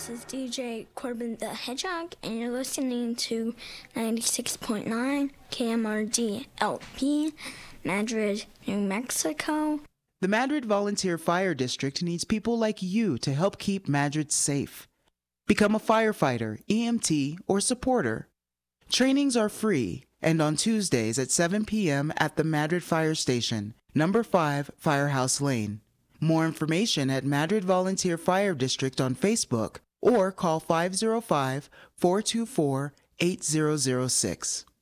This is DJ Corbin the Hedgehog, and you're listening to 96.9 KMRD LP, Madrid, New Mexico. The Madrid Volunteer Fire District needs people like you to help keep Madrid safe. Become a firefighter, EMT, or supporter. Trainings are free and on Tuesdays at 7 p.m. at the Madrid Fire Station, number 5 Firehouse Lane. More information at Madrid Volunteer Fire District on Facebook or call 505-424-8006.